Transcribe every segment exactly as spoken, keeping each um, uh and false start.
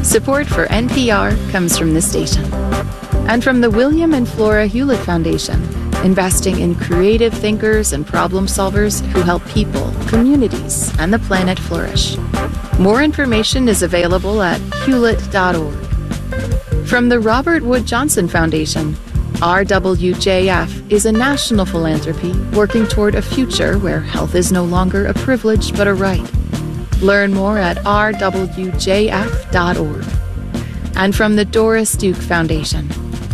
Support for N P R comes from this station and from the William and Flora Hewlett Foundation, investing in creative thinkers and problem solvers who help people, communities, and the planet flourish. More information is available at hewlett dot org. From the Robert Wood Johnson Foundation, R W J F is a national philanthropy working toward a future where health is no longer a privilege but a right. Learn more at r w j f dot org. And from the Doris Duke Foundation.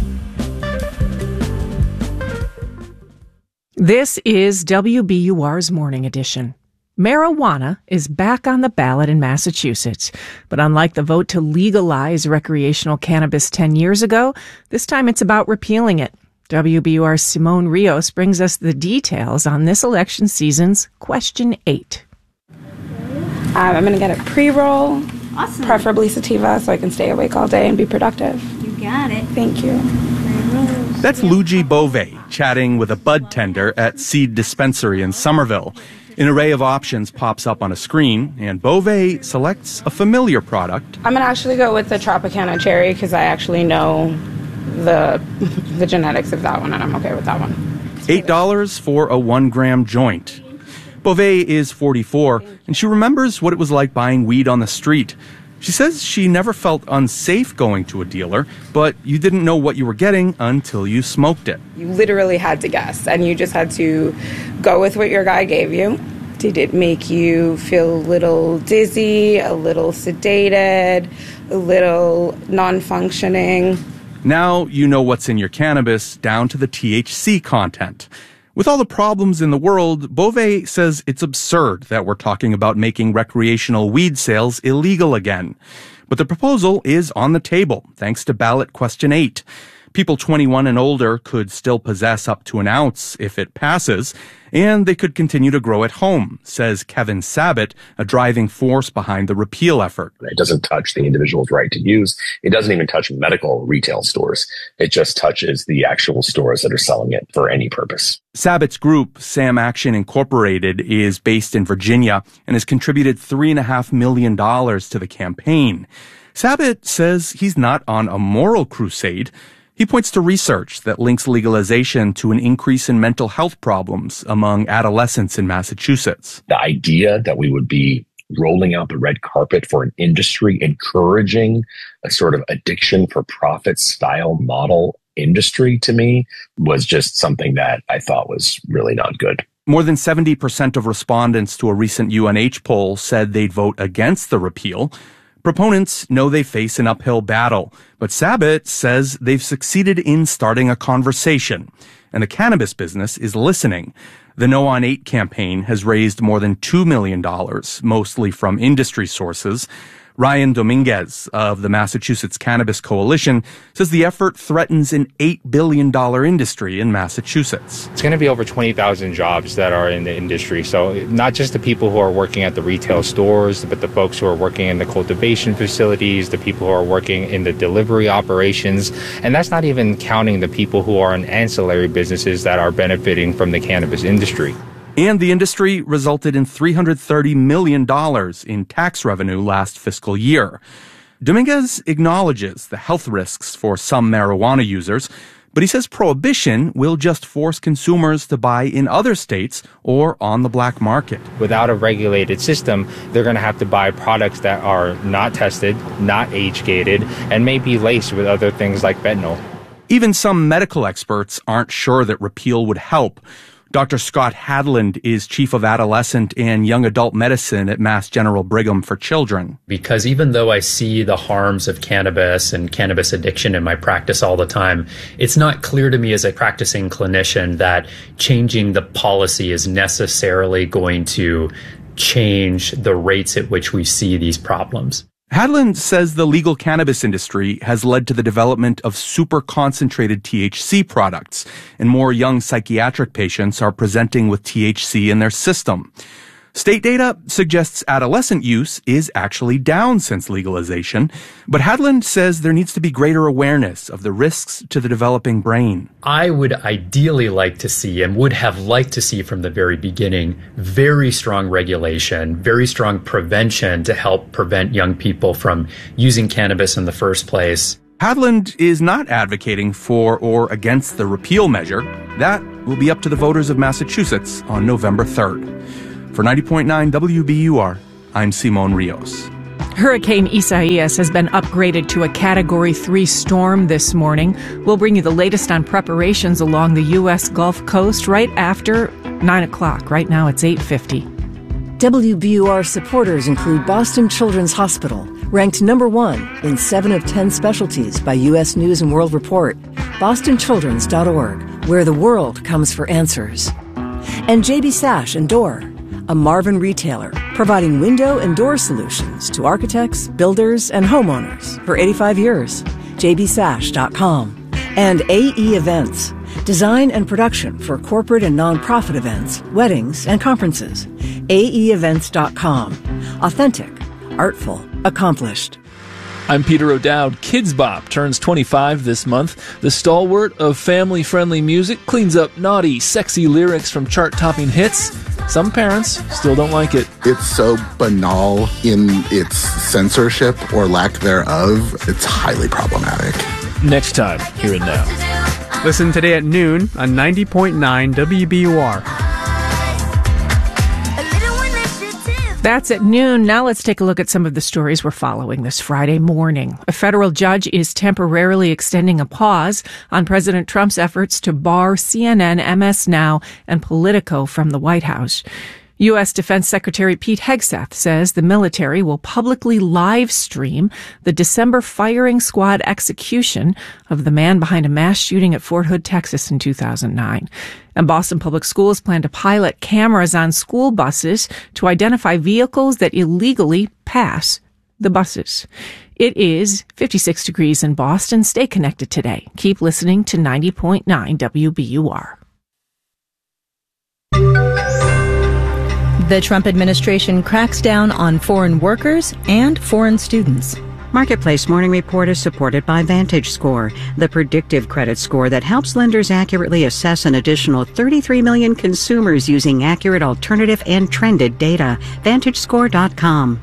This is W B U R's Morning Edition. Marijuana is back on the ballot in Massachusetts, but unlike the vote to legalize recreational cannabis ten years ago, this time it's about repealing it. W B U R's Simone Rios brings us the details on this election season's Question eight. Um, I'm going to get a pre-roll, awesome. Preferably sativa, so I can stay awake all day and be productive. You got it. Thank you. That's Luigi Bove chatting with a bud tender at Seed Dispensary in Somerville. An array of options pops up on a screen, and Bove selects a familiar product. I'm going to actually go with the Tropicana Cherry because I actually know the the genetics of that one, and I'm okay with that one. eight dollars for a one-gram joint. Bove is forty-four, and she remembers what it was like buying weed on the street. She says she never felt unsafe going to a dealer, but you didn't know what you were getting until you smoked it. You literally had to guess, and you just had to go with what your guy gave you. Did it make you feel a little dizzy, a little sedated, a little non-functioning? Now you know what's in your cannabis, down to the T H C content. With all the problems in the world, Bove says it's absurd that we're talking about making recreational weed sales illegal again. But the proposal is on the table, thanks to ballot question eight. People twenty-one and older could still possess up to an ounce if it passes, and they could continue to grow at home, says Kevin Sabat, a driving force behind the repeal effort. It doesn't touch the individual's right to use. It doesn't even touch medical retail stores. It just touches the actual stores that are selling it for any purpose. Sabat's group, Sam Action Incorporated, is based in Virginia and has contributed three and a half million dollars to the campaign. Sabat says he's not on a moral crusade. He points to research that links legalization to an increase in mental health problems among adolescents in Massachusetts. The idea that we would be rolling out the red carpet for an industry encouraging a sort of addiction for profit style model industry to me was just something that I thought was really not good. More than seventy percent of respondents to a recent U N H poll said they'd vote against the repeal. Proponents know they face an uphill battle, but Sabat says they've succeeded in starting a conversation, and the cannabis business is listening. The No on eight campaign has raised more than two million dollars, mostly from industry sources. Ryan Dominguez of the Massachusetts Cannabis Coalition says the effort threatens an eight billion dollars industry in Massachusetts. It's going to be over twenty thousand jobs that are in the industry. So not just the people who are working at the retail stores, but the folks who are working in the cultivation facilities, the people who are working in the delivery operations. And that's not even counting the people who are in ancillary businesses that are benefiting from the cannabis industry. And the industry resulted in three hundred thirty million dollars in tax revenue last fiscal year. Dominguez acknowledges the health risks for some marijuana users, but he says prohibition will just force consumers to buy in other states or on the black market. Without a regulated system, they're going to have to buy products that are not tested, not age-gated, and may be laced with other things like fentanyl. Even some medical experts aren't sure that repeal would help. Doctor Scott Hadland is chief of adolescent and young adult medicine at Mass General Brigham for Children. Because even though I see the harms of cannabis and cannabis addiction in my practice all the time, it's not clear to me as a practicing clinician that changing the policy is necessarily going to change the rates at which we see these problems. Hadland says the legal cannabis industry has led to the development of super concentrated T H C products, and more young psychiatric patients are presenting with T H C in their system. State data suggests adolescent use is actually down since legalization, but Hadland says there needs to be greater awareness of the risks to the developing brain. I would ideally like to see, and would have liked to see from the very beginning, very strong regulation, very strong prevention to help prevent young people from using cannabis in the first place. Hadland is not advocating for or against the repeal measure. That will be up to the voters of Massachusetts on November third. For ninety point nine W B U R, I'm Simon Rios. Hurricane Isaias has been upgraded to a Category three storm this morning. We'll bring you the latest on preparations along the U S Gulf Coast right after nine o'clock. Right now it's eight fifty. W B U R supporters include Boston Children's Hospital, ranked number one in seven of ten specialties by U S News and World Report, boston children's dot org, where the world comes for answers. And J B Sash and Door, a Marvin retailer providing window and door solutions to architects, builders, and homeowners for eighty-five years. j b sash dot com. And A E Events, design and production for corporate and nonprofit events, weddings, and conferences. A E events dot com. Authentic, artful, accomplished. I'm Peter O'Dowd. Kids Bop turns twenty-five this month. The stalwart of family-friendly music cleans up naughty, sexy lyrics from chart-topping hits. Some parents still don't like it. It's so banal in its censorship or lack thereof. It's highly problematic. Next time, here and now. Listen today at noon on ninety point nine W B U R. That's at noon. Now let's take a look at some of the stories we're following this Friday morning. A federal judge is temporarily extending a pause on President Trump's efforts to bar C N N, M S Now, and Politico from the White House. U S. Defense Secretary Pete Hegseth says the military will publicly live stream the December firing squad execution of the man behind a mass shooting at Fort Hood, Texas in two thousand nine. And Boston Public Schools plan to pilot cameras on school buses to identify vehicles that illegally pass the buses. It is fifty-six degrees in Boston. Stay connected today. Keep listening to ninety point nine W B U R. The Trump administration cracks down on foreign workers and foreign students. Marketplace Morning Report is supported by VantageScore, the predictive credit score that helps lenders accurately assess an additional thirty-three million consumers using accurate alternative and trended data. Vantage Score dot com.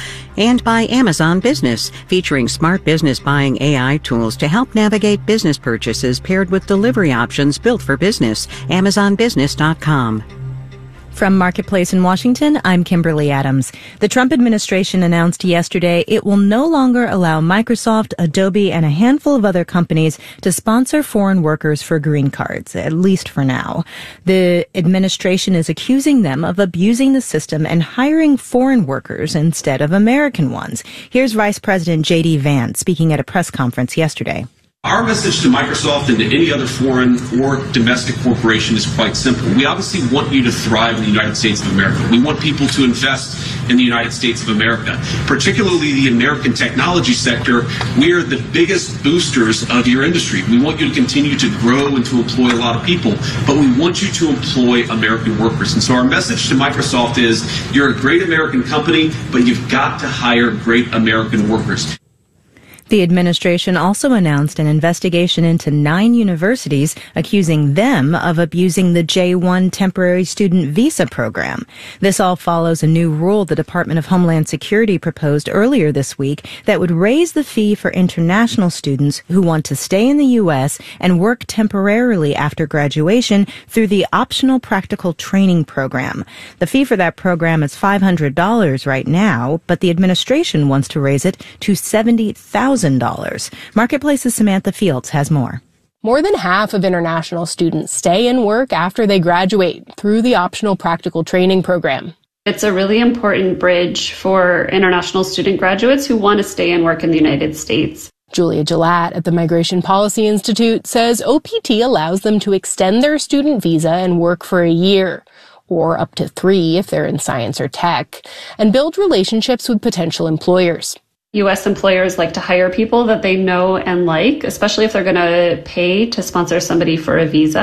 And by Amazon Business, featuring smart business buying A I tools to help navigate business purchases paired with delivery options built for business. Amazon Business dot com. From Marketplace in Washington, I'm Kimberly Adams. The Trump administration announced yesterday it will no longer allow Microsoft, Adobe, and a handful of other companies to sponsor foreign workers for green cards, at least for now. The administration is accusing them of abusing the system and hiring foreign workers instead of American ones. Here's Vice President J D Vance speaking at a press conference yesterday. Our message to Microsoft and to any other foreign or domestic corporation is quite simple. We obviously want you to thrive in the United States of America. We want people to invest in the United States of America, particularly the American technology sector. We are the biggest boosters of your industry. We want you to continue to grow and to employ a lot of people, but we want you to employ American workers. And so our message to Microsoft is you're a great American company, but you've got to hire great American workers. The administration also announced an investigation into nine universities, accusing them of abusing the J one temporary student visa program. This all follows a new rule the Department of Homeland Security proposed earlier this week that would raise the fee for international students who want to stay in the U S and work temporarily after graduation through the optional practical training program. The fee for that program is five hundred dollars right now, but the administration wants to raise it to seventy thousand dollars. Marketplace's Samantha Fields has more. More than half of international students stay and work after they graduate through the optional practical training program. It's a really important bridge for international student graduates who want to stay and work in the United States. Julia Gillette at the Migration Policy Institute says O P T allows them to extend their student visa and work for a year, or up to three if they're in science or tech, and build relationships with potential employers. U S employers like to hire people that they know and like, especially if they're going to pay to sponsor somebody for a visa.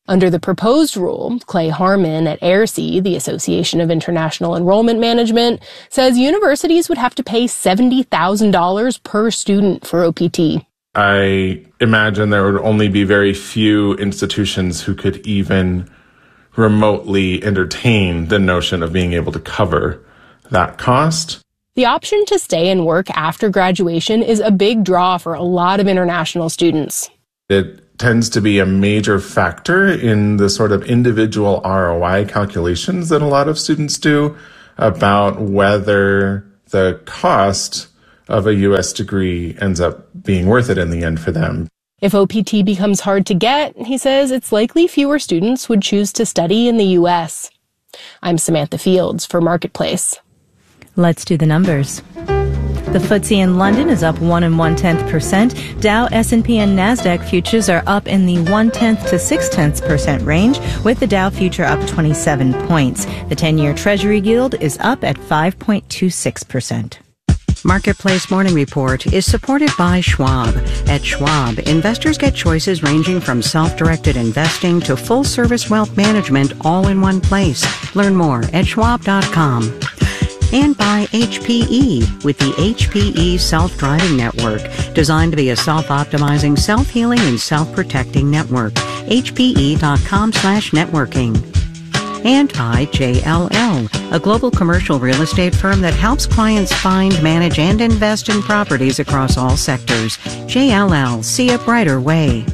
Under the proposed rule, Clay Harmon at A I R C, the Association of International Enrollment Management, says universities would have to pay seventy thousand dollars per student for O P T. I imagine there would only be very few institutions who could even remotely entertain the notion of being able to cover that cost. The option to stay and work after graduation is a big draw for a lot of international students. It tends to be a major factor in the sort of individual R O I calculations that a lot of students do about whether the cost of a U S degree ends up being worth it in the end for them. If O P T becomes hard to get, he says it's likely fewer students would choose to study in the U S. I'm Samantha Fields for Marketplace. Let's do the numbers. The F T S E in London is up one and one tenth percent. Dow, S and P, and Nasdaq futures are up in the one tenth to six tenths percent range, with the Dow future up twenty-seven points. The ten-year Treasury yield is up at five point two six percent. Marketplace Morning Report is supported by Schwab. At Schwab, investors get choices ranging from self-directed investing to full-service wealth management all in one place. Learn more at schwab dot com. And by H P E with the H P E Self-Driving Network, designed to be a self-optimizing, self-healing, and self-protecting network. H P E dot com slash networking. And by J L L, a global commercial real estate firm that helps clients find, manage, and invest in properties across all sectors. J L L, see a brighter way.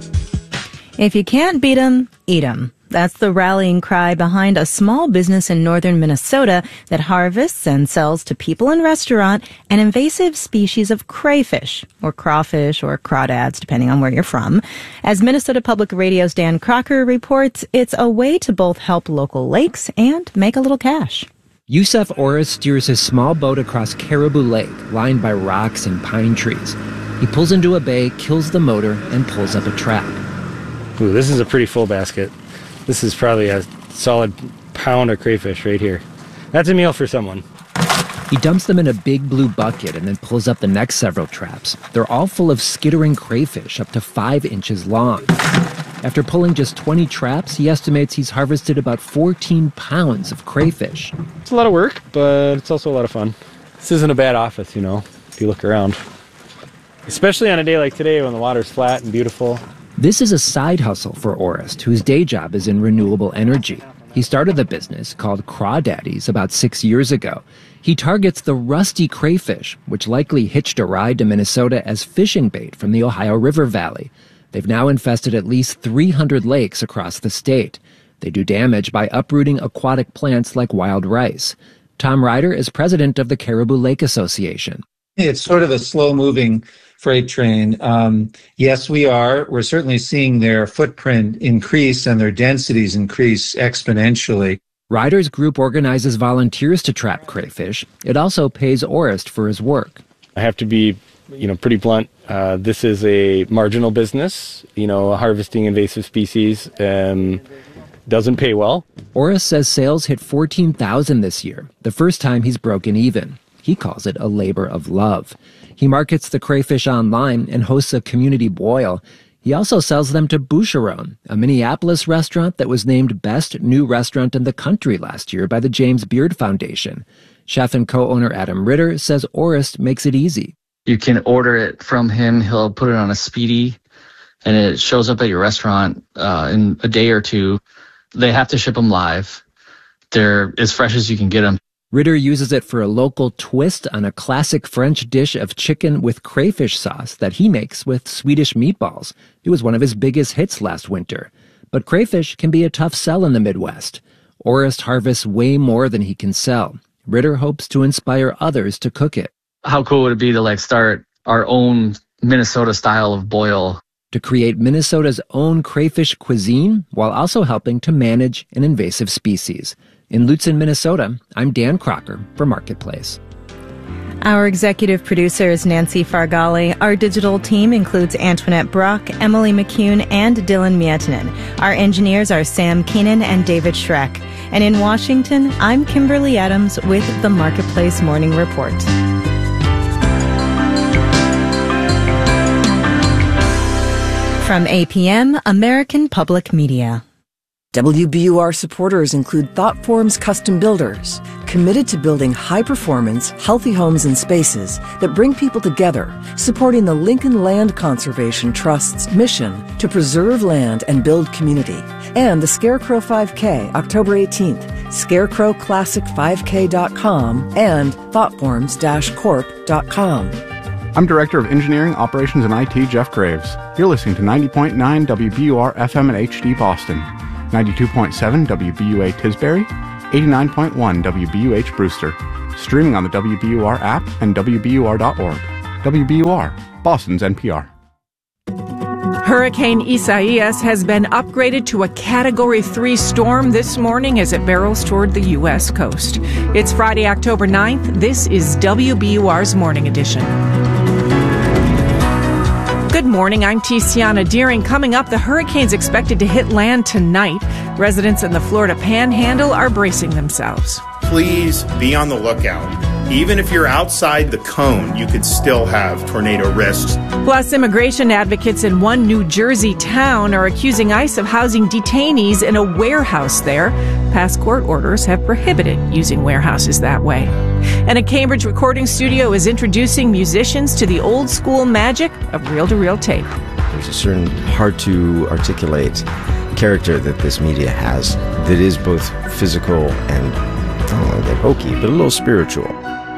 If you can't beat 'em, eat 'em. That's the rallying cry behind a small business in northern Minnesota that harvests and sells to people in restaurant an invasive species of crayfish, or crawfish, or crawdads, depending on where you're from. As Minnesota Public Radio's Dan Crocker reports, it's a way to both help local lakes and make a little cash. Yusef Orris steers his small boat across Caribou Lake, lined by rocks and pine trees. He pulls into a bay, kills the motor, and pulls up a trap. Ooh, this is a pretty full basket. This is probably a solid pound of crayfish right here. That's a meal for someone. He dumps them in a big blue bucket and then pulls up the next several traps. They're all full of skittering crayfish up to five inches long. After pulling just twenty traps, he estimates he's harvested about fourteen pounds of crayfish. It's a lot of work, but it's also a lot of fun. This isn't a bad office, you know, if you look around. Especially on a day like today when the water's flat and beautiful. This is a side hustle for Orist, whose day job is in renewable energy. He started the business called Crawdaddies about six years ago. He targets the rusty crayfish, which likely hitched a ride to Minnesota as fishing bait from the Ohio River Valley. They've now infested at least three hundred lakes across the state. They do damage by uprooting aquatic plants like wild rice. Tom Ryder is president of the Caribou Lake Association. It's sort of a slow-moving freight train. Um, yes, we are. We're certainly seeing their footprint increase and their densities increase exponentially. Ryder's group organizes volunteers to trap crayfish. It also pays Orist for his work. I have to be, you know, pretty blunt. Uh, this is a marginal business. You know, harvesting invasive species um, doesn't pay well. Orist says sales hit fourteen thousand this year, the first time he's broken even. He calls it a labor of love. He markets the crayfish online and hosts a community boil. He also sells them to Boucheron, a Minneapolis restaurant that was named Best New Restaurant in the Country last year by the James Beard Foundation. Chef and co-owner Adam Ritter says Orist makes it easy. You can order it from him. He'll put it on a speedy, and it shows up at your restaurant uh, in a day or two. They have to ship them live. They're as fresh as you can get them. Ritter uses it for a local twist on a classic French dish of chicken with crayfish sauce that he makes with Swedish meatballs. It was one of his biggest hits last winter. But crayfish can be a tough sell in the Midwest. Orist harvests way more than he can sell. Ritter hopes to inspire others to cook it. How cool would it be to like start our own Minnesota style of boil? To create Minnesota's own crayfish cuisine while also helping to manage an invasive species. In Lutzen, Minnesota, I'm Dan Crocker for Marketplace. Our executive producer is Nancy Fargali. Our digital team includes Antoinette Brock, Emily McCune, and Dylan Mietinen. Our engineers are Sam Keenan and David Schreck. And in Washington, I'm Kimberly Adams with the Marketplace Morning Report. From A P M, American Public Media. W B U R supporters include ThoughtForms Custom Builders, committed to building high-performance, healthy homes and spaces that bring people together, supporting the Lincoln Land Conservation Trust's mission to preserve land and build community. And the Scarecrow five K, October eighteenth, scarecrow classic five k dot com and thoughtforms dash corp dot com. I'm Director of Engineering, Operations, and I T, Jeff Graves. You're listening to ninety point nine W B U R F M and H D Boston, ninety-two point seven W B U A Tisbury, eighty-nine point one W B U H Brewster, streaming on the W B U R app and W B U R dot org. W B U R, Boston's N P R. Hurricane Isaias has been upgraded to a Category three storm this morning as it barrels toward the U S coast. It's Friday, October ninth. This is W B U R's Morning Edition. Good morning, I'm Tiziana Deering. Coming up, the hurricane's expected to hit land tonight. Residents in the Florida Panhandle are bracing themselves. Please be on the lookout. Even if you're outside the cone, you could still have tornado risks. Plus, immigration advocates in one New Jersey town are accusing ICE of housing detainees in a warehouse there. Past court orders have prohibited using warehouses that way. And a Cambridge recording studio is introducing musicians to the old school magic of reel-to-reel tape. There's a certain hard-to-articulate character that this media has that is both physical and, I don't want to get hokey, but a little spiritual.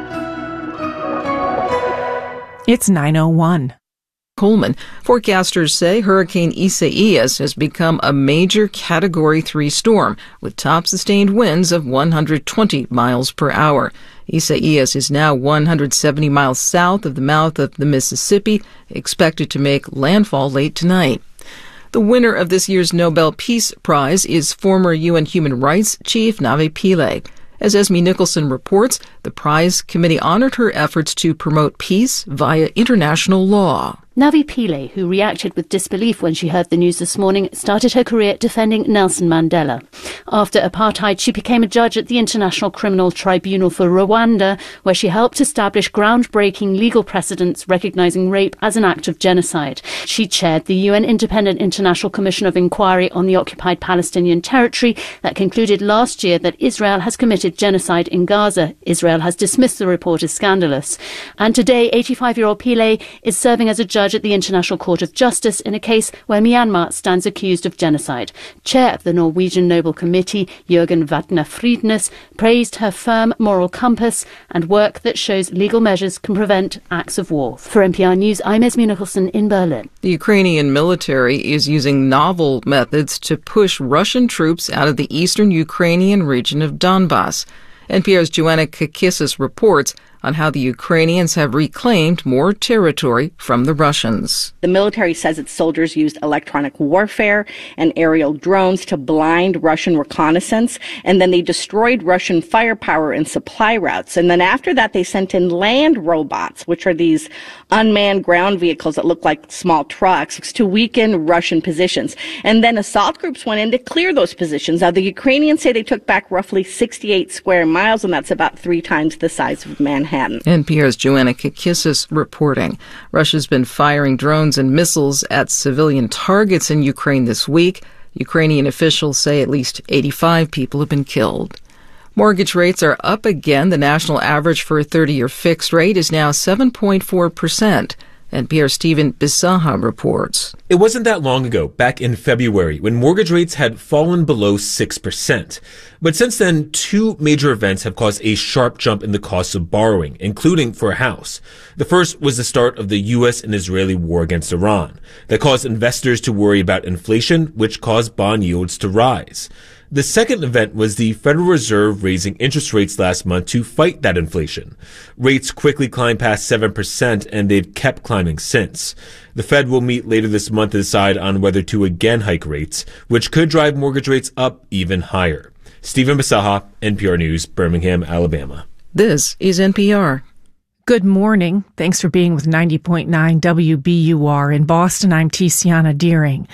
It's nine oh one. Coleman. Forecasters say Hurricane Isaias has become a major Category three storm with top sustained winds of one hundred twenty miles per hour. Isaias is now one hundred seventy miles south of the mouth of the Mississippi, expected to make landfall late tonight. The winner of this year's Nobel Peace Prize is former U N Human Rights Chief Navi Pillay. As Esme Nicholson reports, the prize committee honored her efforts to promote peace via international law. Navi Pillay, who reacted with disbelief when she heard the news this morning, started her career defending Nelson Mandela. After apartheid, she became a judge at the International Criminal Tribunal for Rwanda, where she helped establish groundbreaking legal precedents recognizing rape as an act of genocide. She chaired the U N Independent International Commission of Inquiry on the occupied Palestinian territory that concluded last year that Israel has committed genocide in Gaza. Israel has dismissed the report as scandalous. And today, eighty-five-year-old Pillay is serving as a judge at the International Court of Justice in a case where Myanmar stands accused of genocide. Chair of the Norwegian Nobel Committee, Jørgen Vatne Fridnes, praised her firm moral compass and work that shows legal measures can prevent acts of war. For N P R News, I'm Esme Nicholson in Berlin. The Ukrainian military is using novel methods to push Russian troops out of the eastern Ukrainian region of Donbas. N P R's Joanna Kakissis reports on how the Ukrainians have reclaimed more territory from the Russians. The military says its soldiers used electronic warfare and aerial drones to blind Russian reconnaissance, and then they destroyed Russian firepower and supply routes. And then after that, they sent in land robots, which are these unmanned ground vehicles that look like small trucks, to weaken Russian positions. And then assault groups went in to clear those positions. Now, the Ukrainians say they took back roughly sixty-eight square miles, and that's about three times the size of Manhattan. N P R's Joanna Kakissis reporting. Russia's been firing drones and missiles at civilian targets in Ukraine this week. Ukrainian officials say at least eighty-five people have been killed. Mortgage rates are up again. The national average for a thirty-year fixed rate is now seven point four percent. N P R's Stephen Bisaha reports. It wasn't that long ago, back in February, when mortgage rates had fallen below six percent. But since then, two major events have caused a sharp jump in the cost of borrowing, including for a house. The first was the start of the U S and Israeli war against Iran. That caused investors to worry about inflation, which caused bond yields to rise. The second event was the Federal Reserve raising interest rates last month to fight that inflation. Rates quickly climbed past seven percent, and they've kept climbing since. The Fed will meet later this month to decide on whether to again hike rates, which could drive mortgage rates up even higher. Stephen Bisaha, N P R News, Birmingham, Alabama. This is N P R. Good morning. Thanks for being with ninety point nine W B U R in Boston. I'm Tiziana Deering.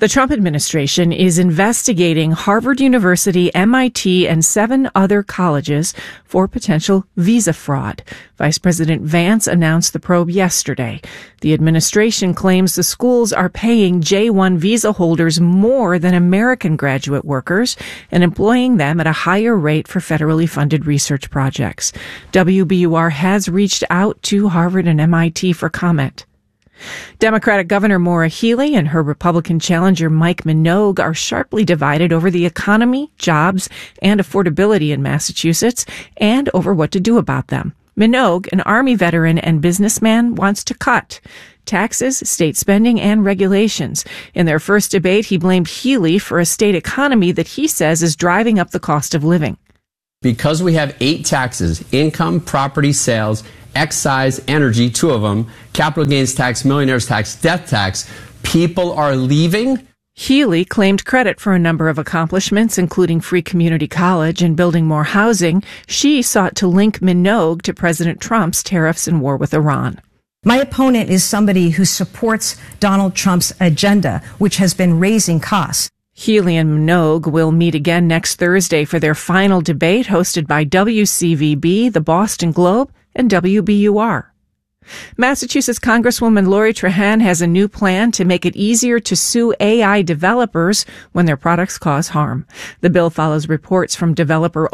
The Trump administration is investigating Harvard University, M I T, and seven other colleges for potential visa fraud. Vice President Vance announced the probe yesterday. The administration claims the schools are paying J one visa holders more than American graduate workers and employing them at a higher rate for federally funded research projects. W B U R has reached out to Harvard and M I T for comment. Democratic Governor Maura Healey and her Republican challenger Mike Minogue are sharply divided over the economy, jobs, and affordability in Massachusetts and over what to do about them. Minogue, an Army veteran and businessman, wants to cut taxes, state spending, and regulations. In their first debate, he blamed Healey for a state economy that he says is driving up the cost of living. Because we have eight taxes, income, property, sales, excise, energy, two of them, capital gains tax, millionaires tax, death tax, people are leaving. Healey claimed credit for a number of accomplishments, including free community college and building more housing. She sought to link Minogue to President Trump's tariffs and war with Iran. My opponent is somebody who supports Donald Trump's agenda, which has been raising costs. Healey and Minogue will meet again next Thursday for their final debate, hosted by W C V B, the Boston Globe, and W B U R. Massachusetts Congresswoman Lori Trahan has a new plan to make it easier to sue A I developers when their products cause harm. The bill follows reports from developer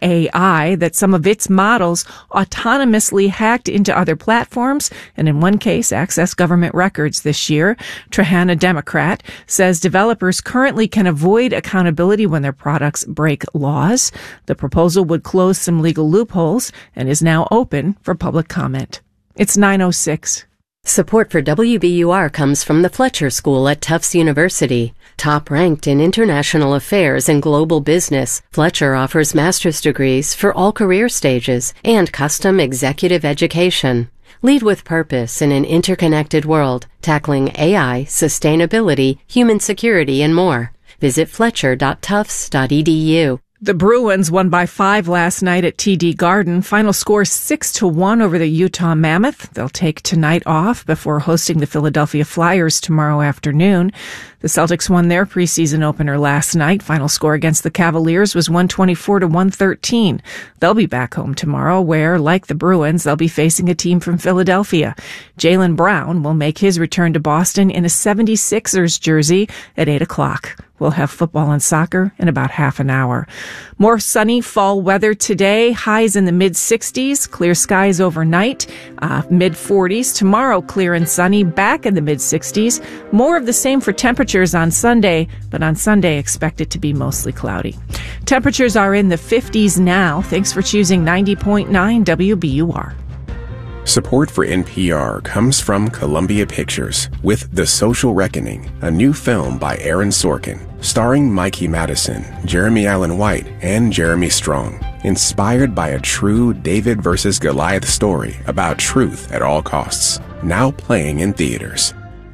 OpenAI that some of its models autonomously hacked into other platforms and in one case accessed government records this year. Trahan, a Democrat, says developers currently can avoid accountability when their products break laws. The proposal would close some legal loopholes and is now open for public comment. It's nine oh six. Support for W B U R comes from the Fletcher School at Tufts University. Top ranked in international affairs and global business, Fletcher offers master's degrees for all career stages and custom executive education. Lead with purpose in an interconnected world, tackling A I, sustainability, human security, and more. Visit fletcher dot tufts dot e d u. The Bruins won by five last night at T D Garden. Final score six to one over the Utah Mammoth. They'll take tonight off before hosting the Philadelphia Flyers tomorrow afternoon. The Celtics won their preseason opener last night. Final score against the Cavaliers was one twenty-four to one thirteen. They'll be back home tomorrow where, like the Bruins, they'll be facing a team from Philadelphia. Jaylen Brown will make his return to Boston in a seventy-sixers jersey at eight o'clock. We'll have football and soccer in about half an hour. More sunny fall weather today. Highs in the mid-sixties. Clear skies overnight. Uh, mid-forties. Tomorrow, clear and sunny. Back in the mid-sixties. More of the same for temperatures on Sunday, but on Sunday, expect it to be mostly cloudy. Temperatures are in the fifties now. Thanks for choosing ninety point nine W B U R. Support for N P R comes from Columbia Pictures with The Social Reckoning, a new film by Aaron Sorkin, starring Mikey Madison, Jeremy Allen White, and Jeremy Strong. Inspired by a true David versus Goliath story about truth at all costs. Now playing in theaters.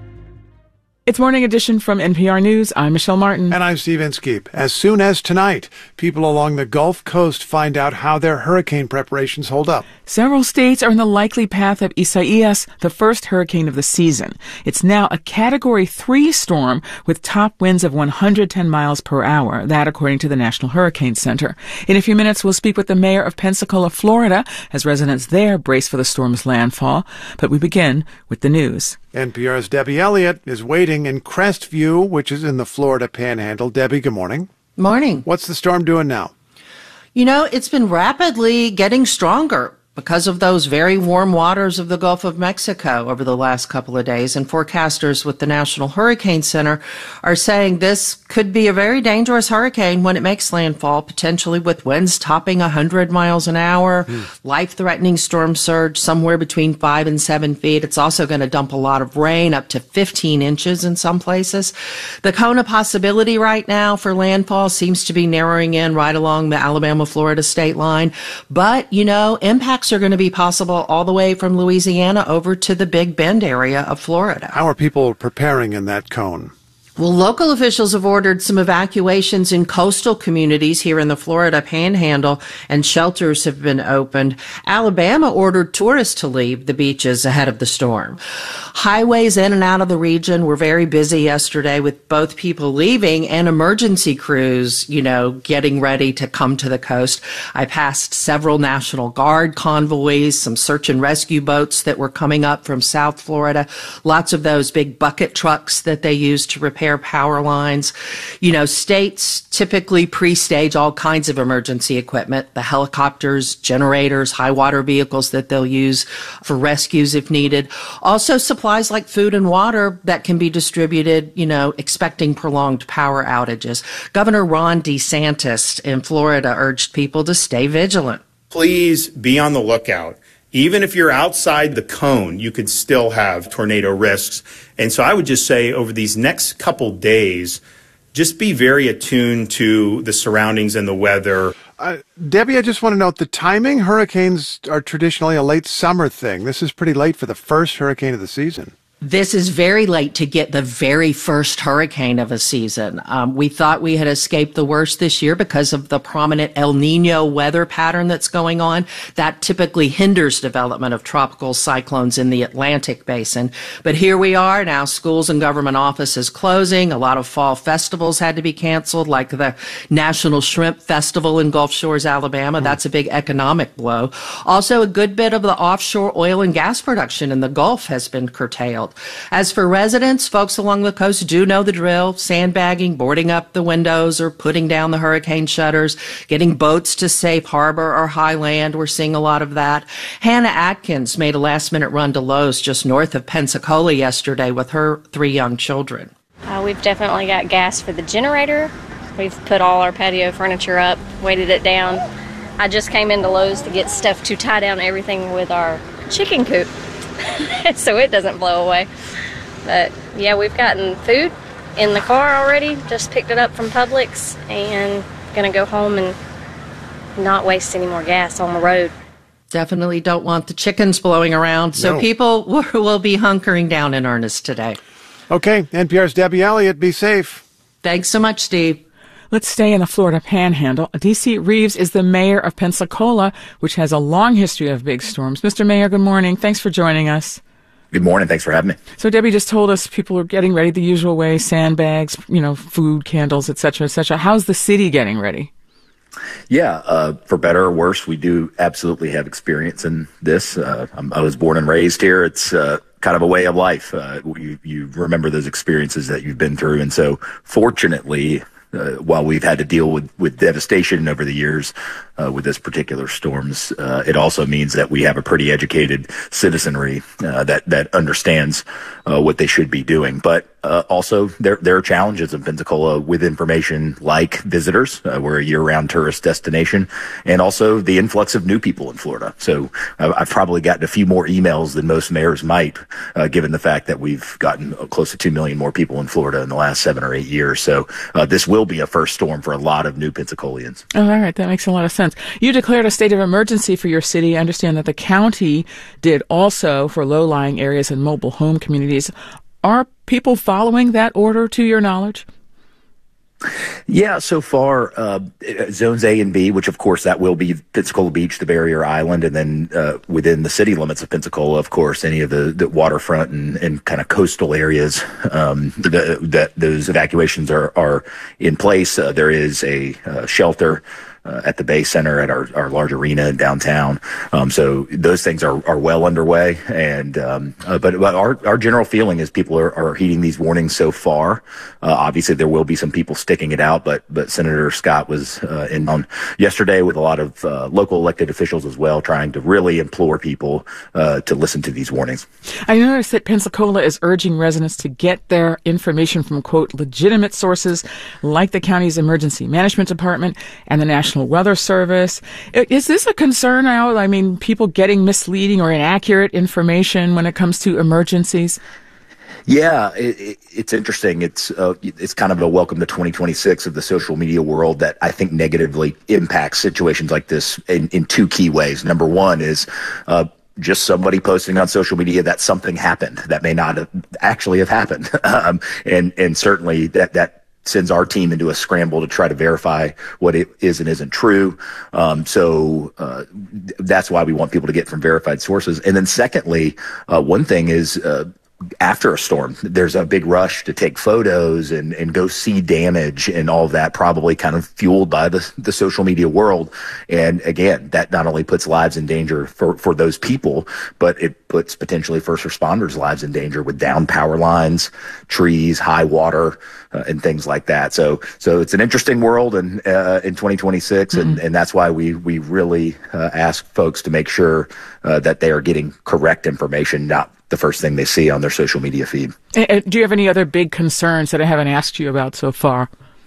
It's Morning Edition from N P R News. I'm Michelle Martin. And I'm Steve Inskeep. As soon as tonight, people along the Gulf Coast find out how their hurricane preparations hold up. Several states are in the likely path of Isaias, the first hurricane of the season. It's now a Category three storm with top winds of one hundred ten miles per hour. That according to the National Hurricane Center. In a few minutes, we'll speak with the mayor of Pensacola, Florida, as residents there brace for the storm's landfall. But we begin with the news. N P R's Debbie Elliott is waiting in Crestview, which is in the Florida Panhandle. Debbie, good morning. Morning. What's the storm doing now? You know, it's been rapidly getting stronger because of those very warm waters of the Gulf of Mexico over the last couple of days. And forecasters with the National Hurricane Center are saying this could be a very dangerous hurricane when it makes landfall, potentially with winds topping one hundred miles an hour, mm. life-threatening storm surge somewhere between five and seven feet. It's also going to dump a lot of rain, up to fifteen inches in some places. The Kona possibility right now for landfall seems to be narrowing in right along the Alabama-Florida state line. But, you know, impact are going to be possible all the way from Louisiana over to the Big Bend area of Florida. How are people preparing in that cone? Well, local officials have ordered some evacuations in coastal communities here in the Florida Panhandle, and shelters have been opened. Alabama ordered tourists to leave the beaches ahead of the storm. Highways in and out of the region were very busy yesterday with both people leaving and emergency crews, you know, getting ready to come to the coast. I passed several National Guard convoys, some search and rescue boats that were coming up from South Florida, lots of those big bucket trucks that they use to repair power lines. You know, states typically pre-stage all kinds of emergency equipment, the helicopters, generators, high water vehicles that they'll use for rescues if needed. Also supplies like food and water that can be distributed, you know, expecting prolonged power outages. Governor Ron DeSantis in Florida urged people to stay vigilant. Please be on the lookout. Even if you're outside the cone, you could still have tornado risks. And so I would just say over these next couple days, just be very attuned to the surroundings and the weather. Uh, Debbie, I just want to note the timing. Hurricanes are traditionally a late summer thing. This is pretty late for the first hurricane of the season. This is very late to get the very first hurricane of a season. Um, we thought we had escaped the worst this year because of the prominent El Nino weather pattern that's going on. That typically hinders development of tropical cyclones in the Atlantic basin. But here we are now, schools and government offices closing. A lot of fall festivals had to be canceled, like the National Shrimp Festival in Gulf Shores, Alabama. That's a big economic blow. Also, a good bit of the offshore oil and gas production in the Gulf has been curtailed. As for residents, folks along the coast do know the drill, sandbagging, boarding up the windows or putting down the hurricane shutters, getting boats to safe harbor or high land. We're seeing a lot of that. Hannah Atkins made a last-minute run to Lowe's just north of Pensacola yesterday with her three young children. Uh, we've definitely got gas for the generator. We've put all our patio furniture up, weighted it down. I just came into Lowe's to get stuff to tie down everything with our chicken coop. So it doesn't blow away. But yeah, we've gotten food in the car already. Just picked it up from Publix and gonna go home and not waste any more gas on the road. Definitely don't want the chickens blowing around. So No. people will be hunkering down in earnest today. Okay, N P R's Debbie Elliott. Be safe. Thanks so much, Steve. Let's stay in the Florida Panhandle. D C Reeves is the mayor of Pensacola, which has a long history of big storms. Mister Mayor, good morning. Thanks for joining us. Good morning. Thanks for having me. So Debbie just told us people are getting ready the usual way, sandbags, you know, food, candles, et cetera, et cetera. How's the city getting ready? Yeah, uh, for better or worse, we do absolutely have experience in this. Uh, I'm, I was born and raised here. It's uh, kind of a way of life. Uh, you, you remember those experiences that you've been through. And so fortunately, Uh, while we've had to deal with, with devastation over the years uh, with this particular storms, uh, it also means that we have a pretty educated citizenry uh, that that understands uh, what they should be doing. But uh, also, there there are challenges in Pensacola with information like visitors. Uh, we're a year-round tourist destination, and also the influx of new people in Florida. So uh, I've probably gotten a few more emails than most mayors might, uh, given the fact that we've gotten close to two million more people in Florida in the last seven or eight years. So uh, this will be a first storm for a lot of new Pensacolians. Oh, all right. That makes a lot of sense. You declared a state of emergency for your city. I understand that the county did also for low-lying areas and mobile home communities. Are people following that order to your knowledge? Yeah, so far, uh, zones A and B, which of course that will be Pensacola Beach, the barrier island, and then uh, within the city limits of Pensacola, of course, any of the, the waterfront and, and kind of coastal areas, um, the, that those evacuations are, are in place. Uh, there is a uh, shelter Uh, at the Bay Center at our, our large arena in downtown. Um, so those things are, are well underway. And, um, uh, but, but our, our general feeling is people are, are heeding these warnings so far. Uh, obviously there will be some people sticking it out, but, but Senator Scott was, uh, in on yesterday with a lot of, uh, local elected officials as well, trying to really implore people, uh, to listen to these warnings. I noticed that Pensacola is urging residents to get their information from, quote, legitimate sources like the county's emergency management department and the National Weather Service. Is this a concern now? I mean, people getting misleading or inaccurate information when it comes to emergencies? Yeah, it, it, it's interesting. It's uh, it's kind of a welcome to twenty twenty-six of the social media world that I think negatively impacts situations like this in, in two key ways. Number one is uh, just somebody posting on social media that something happened that may not have actually have happened. um, and, and certainly that, that sends our team into a scramble to try to verify what it is and isn't true. Um, so uh, that's why we want people to get from verified sources. And then secondly, uh, one thing is uh, after a storm, there's a big rush to take photos and, and go see damage and all of that, probably kind of fueled by the, the social media world. And again, that not only puts lives in danger for, for those people, but it puts potentially first responders' lives in danger with down power lines, trees, high water, uh, and things like that. So, so it's an interesting world in, uh, in twenty twenty-six. Mm-hmm. And, and that's why we, we really uh, ask folks to make sure uh, that they are getting correct information, not the first thing they see on their social media feed. Uh, do you have any other big concerns that I haven't asked you about so far?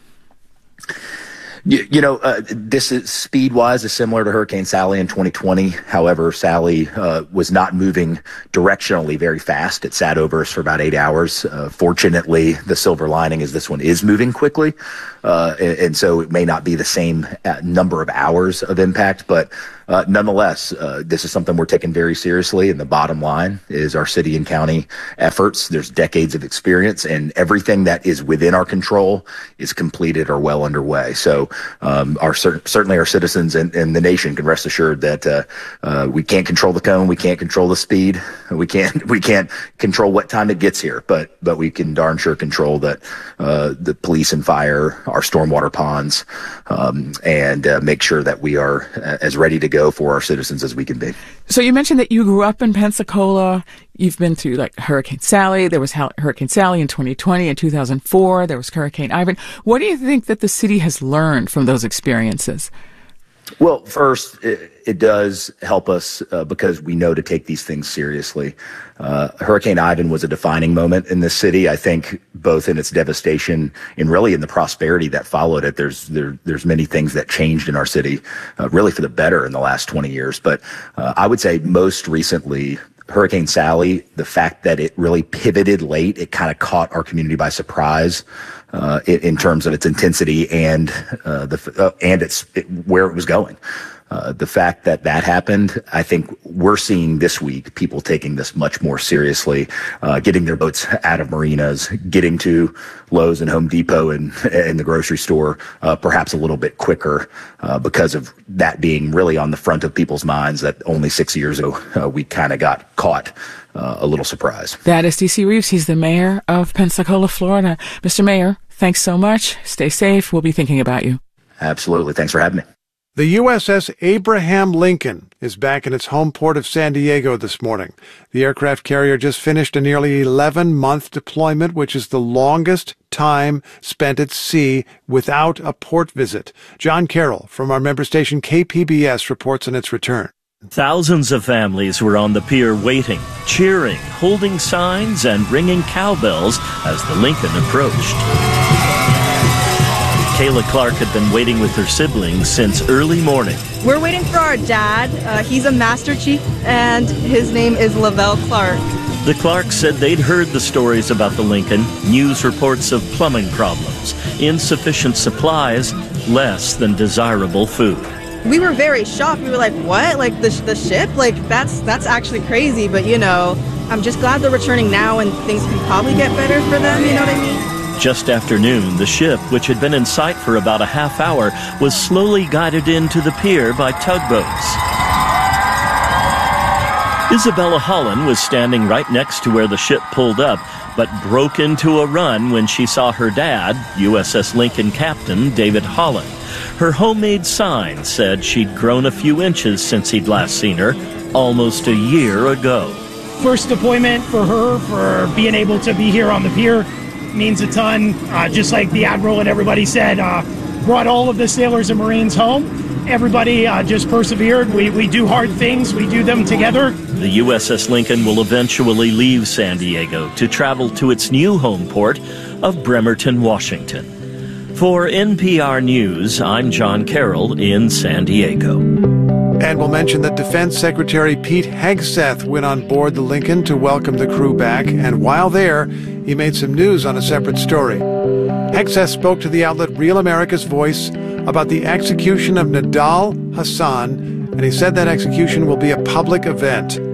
You, you know, uh, this is speed-wise is similar to Hurricane Sally in twenty twenty. However, Sally uh, was not moving directionally very fast. It sat over us for about eight hours. Uh, fortunately, the silver lining is this one is moving quickly. Uh, and, and so it may not be the same uh, number of hours of impact, but uh, nonetheless, uh, this is something we're taking very seriously. And the bottom line is our city and county efforts. There's decades of experience, and everything that is within our control is completed or well underway. So um, our certainly our citizens and, and the nation can rest assured that uh, uh, we can't control the cone, we can't control the speed, we can't we can't control what time it gets here, but but we can darn sure control that uh, the police and fire, our stormwater ponds, um, and uh, make sure that we are uh, as ready to go for our citizens as we can be. So you mentioned that you grew up in Pensacola. You've been through like Hurricane Sally. There was Hurricane Sally in twenty twenty. In two thousand four, there was Hurricane Ivan. What do you think that the city has learned from those experiences? Well, first, it, it does help us uh, because we know to take these things seriously. Uh, Hurricane Ivan was a defining moment in this city, I think, both in its devastation and really in the prosperity that followed it. There's there, there's many things that changed in our city, uh, really for the better in the last twenty years. But uh, I would say most recently, Hurricane Sally, the fact that it really pivoted late, it kind of caught our community by surprise. Uh, in, in terms of its intensity and uh, the uh, and its it, where it was going. Uh, the fact that that happened, I think we're seeing this week people taking this much more seriously, uh, getting their boats out of marinas, getting to Lowe's and Home Depot and, and the grocery store uh, perhaps a little bit quicker uh, because of that being really on the front of people's minds that only six years ago uh, we kind of got caught uh, a little surprised. That is D C Reeves. He's the mayor of Pensacola, Florida. Mister Mayor, thanks so much. Stay safe. We'll be thinking about you. Absolutely. Thanks for having me. The U S S Abraham Lincoln is back in its home port of San Diego this morning. The aircraft carrier just finished a nearly eleven-month deployment, which is the longest time spent at sea without a port visit. John Carroll from our member station K P B S reports on its return. Thousands of families were on the pier waiting, cheering, holding signs, and ringing cowbells as the Lincoln approached. Kayla Clark had been waiting with her siblings since early morning. We're waiting for our dad. Uh, he's a Master Chief, and his name is Lavelle Clark. The Clarks said they'd heard the stories about the Lincoln, news reports of plumbing problems, insufficient supplies, less than desirable food. We were very shocked. We were like, what? Like the, the ship? Like that's that's actually crazy. But, you know, I'm just glad they're returning now and things can probably get better for them. You know what I mean? Just after noon, the ship, which had been in sight for about a half hour, was slowly guided into the pier by tugboats. Isabella Holland was standing right next to where the ship pulled up, but broke into a run when she saw her dad, U S S Lincoln Captain David Holland. Her homemade sign said she'd grown a few inches since he'd last seen her, almost a year ago. First deployment for her, for being able to be here on the pier, means a ton. Uh, just like the Admiral and everybody said, uh, brought all of the sailors and Marines home. Everybody uh, just persevered. We, we do hard things. We do them together. The U S S Lincoln will eventually leave San Diego to travel to its new home port of Bremerton, Washington. For N P R News, I'm John Carroll in San Diego. And we'll mention that Defense Secretary Pete Hegseth went on board the Lincoln to welcome the crew back, and while there, he made some news on a separate story. Hegseth spoke to the outlet Real America's Voice about the execution of Nidal Hasan, and he said that execution will be a public event.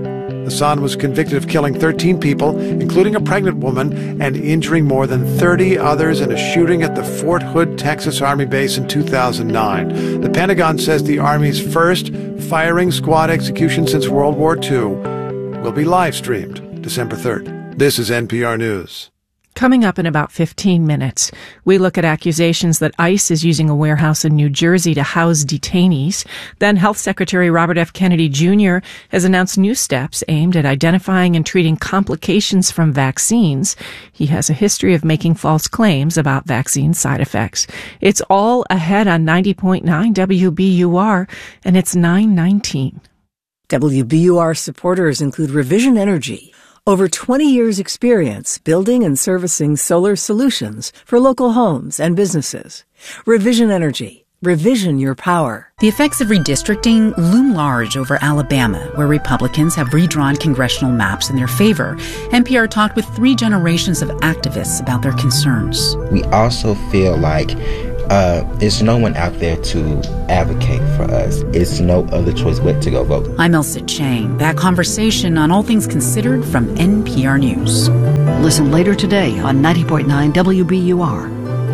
Hassan was convicted of killing thirteen people, including a pregnant woman, and injuring more than thirty others in a shooting at the Fort Hood, Texas Army base in two thousand nine. The Pentagon says the Army's first firing squad execution since World War Two will be live-streamed December third. This is N P R News. Coming up in about fifteen minutes, we look at accusations that ICE is using a warehouse in New Jersey to house detainees. Then Health Secretary Robert F. Kennedy Junior has announced new steps aimed at identifying and treating complications from vaccines. He has a history of making false claims about vaccine side effects. It's all ahead on ninety point nine W B U R, and it's nine nineteen. W B U R supporters include Revision Energy. Over twenty years experience building and servicing solar solutions for local homes and businesses. Revision Energy. Revision your power. The effects of redistricting loom large over Alabama, where Republicans have redrawn congressional maps in their favor. N P R talked with three generations of activists about their concerns. We also feel like Uh, there's no one out there to advocate for us. It's no other choice but to go vote. I'm Elsa Chang. That conversation on All Things Considered from N P R News. Listen later today on ninety point nine W B U R.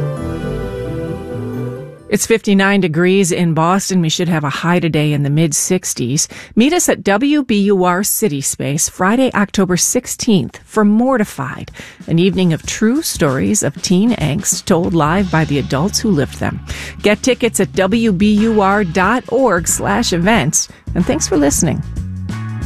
It's fifty-nine degrees in Boston. We should have a high today in the mid sixties. Meet us at W B U R City Space Friday, October sixteenth for Mortified, an evening of true stories of teen angst told live by the adults who lived them. Get tickets at W B U R dot org slash events. And thanks for listening.